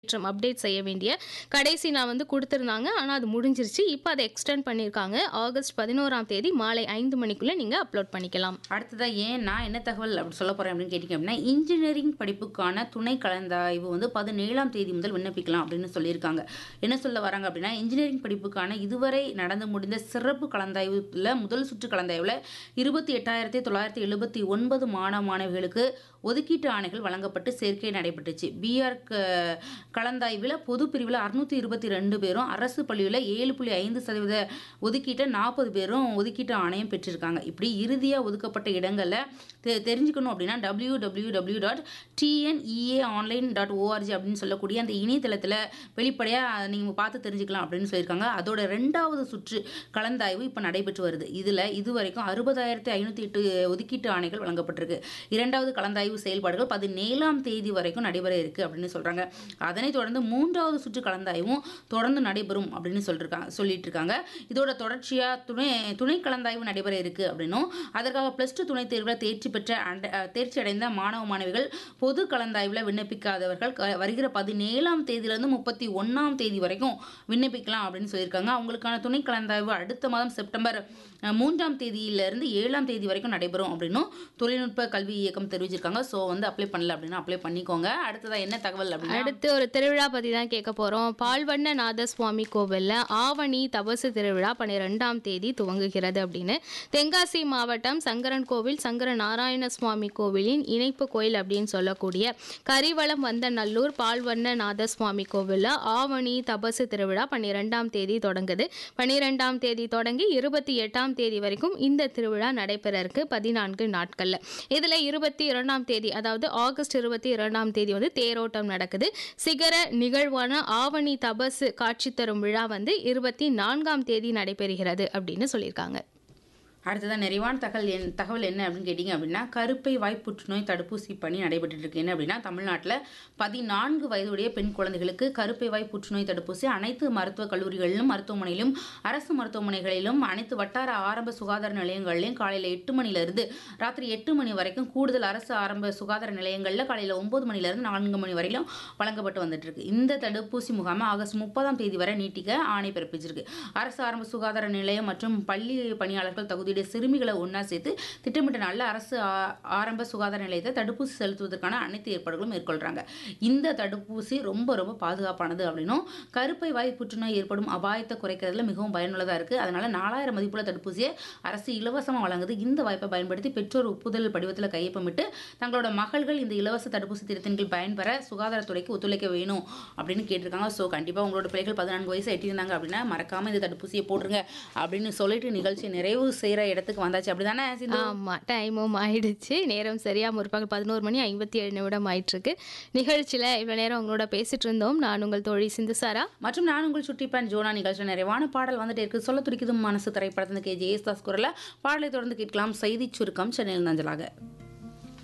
Update செய்ய வேண்டிய கடைசி நான் வந்து குடுத்திருந்தாங்க. ஆனா அது முடிஞ்சிருச்சு. இப்ப அத எக்ஸ்டெண்ட் பண்ணியிருக்காங்க. ஆகஸ்ட் 11ஆம் தேதி மாலை 5 மணிக்குள்ள நீங்க அப்லோட் பண்ணிக்கலாம். அடுத்ததா ஏன் நான் என்ன தகவல் அப்படி சொல்ல போறேன் அப்படின்னு கேட்டீங்க அப்படின்னா, இன்ஜினியரிங் படிப்புக்கான துணை கலந்தாய்வு வந்து 17ஆம் தேதி முதல் விண்ணப்பிக்கலாம் அப்படின்னு சொல்லியிருக்காங்க. என்ன சொல்ல வராங்க அப்படின்னா, இன்ஜினியரிங் படிப்புக்கான இதுவரை நடந்து முடிந்த சிறப்பு கலந்தாய்வுல முதல் சுற்று கலந்தாய்வுல 28,979 மாணவ மாணவிகளுக்கு ஒதுக்கீட்டு ஆணைகள் வழங்கப்பட்டு சேர்க்கை நடைபெற்றுச்சு. பிஆர் கலந்தாய்வில் பொது பிரிவில் 622 பேரும், அரசு பள்ளியில் 7.5% ஒதுக்கீட்டை 40 பேரும் ஒதுக்கீட்டு ஆணையம் பெற்றிருக்காங்க. இப்படி இறுதியாக ஒதுக்கப்பட்ட இடங்களில் தெரிஞ்சுக்கணும் அப்படின்னா www.tneaonline.org அப்படின்னு சொல்லக்கூடிய அந்த இணையதளத்தில் வெளிப்படையாக நீங்கள் பார்த்து தெரிஞ்சுக்கலாம் அப்படின்னு சொல்லியிருக்காங்க. அதோட 2வது சுற்று கலந்தாய்வு இப்போ நடைபெற்று வருது. இதில் இதுவரைக்கும் 60,508 ஒதுக்கீட்டு ஆணைகள் வழங்கப்பட்டிருக்கு. 2வது கலந்தாய்வு செயல்பாடுகள் 17ஆம் தேதி வரைக்கும் நடைபெற இருக்கு அப்படின்னு சொல்றாங்க. அதனைத் தொடர்ந்து 3வது சுற்று கலந்தாய்வும் தொடர்ந்து நடைபெறும் அப்படின்னு சொல்லிட்டு இருக்காங்க. இதோட தொடர்ச்சியா துணை கலந்தாய்வு நடைபெற இருக்கு அப்படின்னும், அதற்காக +2 துணைத் தேர்வில் தேர்ச்சி அடைந்த மாணவ மாணவிகள் பொது கலந்தாய்வில் விண்ணப்பிக்காதவர்கள் வருகிற 17ஆம் தேதியிலிருந்து 31ஆம் தேதி வரைக்கும் விண்ணப்பிக்கலாம் அப்படின்னு சொல்லியிருக்காங்க. அவங்களுக்கான துணை கலந்தாய்வு அடுத்த மாதம் செப்டம்பர் 3ஆம் தேதியிலிருந்து 7ஆம் தேதி வரைக்கும் நடைபெறும் அப்படின்னும் தொழில்நுட்ப கல்வி இயக்கம் தெரிவிச்சிருக்காங்க. ஸோ வந்து அப்ளை பண்ணல அப்படின்னா அப்ளை பண்ணிக்கோங்க. அடுத்ததா என்ன தகவல் அப்படின்னா, அடுத்து ஒரு திருவிழா பத்தி தான் கேட்க போறோம். பால்வண்ண நாதசுவாமி கோவில்ல ஆவணி தபசு திருவிழா 12ஆம் தேதி துவங்குகிறது அப்படின்னு தென்காசி மாவட்டம் சங்கரன் கோவில் சங்கர நாராயண சுவாமி கோவிலின் இணைப்பு கோயில் அப்படின்னு சொல்லக்கூடிய கரிவலம் வந்த நல்லூர் பால்வண்ண நாதசுவாமி கோவில்ல ஆவணி தபசு திருவிழா 12ஆம் தேதி தொடங்குது. 12ஆம் தேதி தொடங்கி 28ஆம் தேதி வரைக்கும் இந்த திருவிழா நடைபெற இருக்கு 14 நாட்கள்ல. இதுல 22ஆம் தேதி அதாவது ஆகஸ்ட் 22ஆம் தேதி வந்து தேரோட்டம் நடக்குது. சிகர நிகழ்வான ஆவணி தபசு காட்சி தரும் விழா வந்து 24ஆம் தேதி நடைபெறுகிறது அப்படின்னு சொல்லியிருக்காங்க. அடுத்ததான் நிறைவான தகவல் என்ன அப்படின்னு கேட்டிங்க அப்படின்னா, கருப்பை வாய் புற்றுநோய் தடுப்பூசி பணி நடைபெற்று இருக்கு. என்ன அப்படின்னா, தமிழ்நாட்டில் 14 வயதுடைய பெண் குழந்தைகளுக்கு கருப்பை வாய் புற்றுநோய் தடுப்பூசி அனைத்து மருத்துவக் கல்லூரிகளிலும் மருத்துவமனையிலும் அரசு மருத்துவமனைகளிலும் அனைத்து வட்டார ஆரம்ப சுகாதார நிலையங்களிலும் காலையில் 8 மணிலிருந்து ராத்திரி 8 மணி வரைக்கும், கூடுதல் அரசு ஆரம்ப சுகாதார நிலையங்களில் காலையில் 9 மணிலிருந்து 4 மணி வரையிலும் வழங்கப்பட்டு வந்துட்டு இருக்கு. இந்த தடுப்பூசி முகாமை ஆகஸ்ட் 30ஆம் தேதி வரை நீட்டிக்க ஆணை பிறப்பிச்சிருக்கு. அரசு ஆரம்ப சுகாதார நிலையம் மற்றும் பள்ளி பணியாளர்கள் தகுதி சிறுமிகளை ஒன்னா சேர்த்து திட்டமிட்ட நல்ல அரசு ஆரம்ப சுகாதார நிலையத்தை தடுப்பூசி செலுத்துவதற்கான அனைத்து ஏற்பாடுகளும் மேற்கொள்றாங்க. இந்த தடுப்பூசி ரொம்ப ரொம்ப பாதுகாப்பானது அப்படின்னும், கருப்பை வாய் புற்றுநோய் ஏற்படும் அபாயத்தை குறைக்கிறதுல மிகவும் பயனுள்ளதா இருக்கு. அதனால 4000 மதிப்புள்ள தடுப்பூசியை அரசு இலவசமாக வழங்குது. இந்த வாய்ப்பை பயன்படுத்தி பெற்றோர் ஒப்புதல் படிவத்தில் கையொப்பமிட்டு தங்களோட மகள்கள் இந்த இலவச தடுப்பூசி திட்டத்தின் கீழ் பயன்பெற சுகாதாரத்துறைக்கு ஒத்துழைக்க வேணும் அப்படின்னு கேட்டிருக்காங்க. ஸோ கண்டிப்பாக உங்களோட பிள்ளைகள் 14 வயசு எட்டியிருந்தாங்க அப்படின்னா மறக்காம இந்த தடுப்பூசியை போட்டுருங்க அப்படின்னு சொல்லிட்டு நிகழ்ச்சி நிறைவு செய்யற இடத்துக்கு வந்தாச்சு. அப்படிதானே? ஆமா, டைமும் ஆயிடுச்சு. நேரம் சரியா முற்பகல் 11:57 ஆயிட்டு இருக்கு. நிகழ்ச்சியில இவ்வளவு நேரம் உங்களோட பேசிட்டு இருந்தோம். நான் உங்கள் தோழி சிந்துசாரா மற்றும் நான் உங்கள் சுட்டிப்பேன் ஜோனா. நிகழ்ச்சியில் நிறைவான பாடல் வந்துட்டே இருக்கு. சொல்ல துடிக்குதும் மனசு திரைப்படத்தின் KJ யேசுதாஸ் குரல்ல பாடலை தொடர்ந்து கேட்கலாம். செய்தி சுருக்கம் சென்னையில் நஞ்சலாக.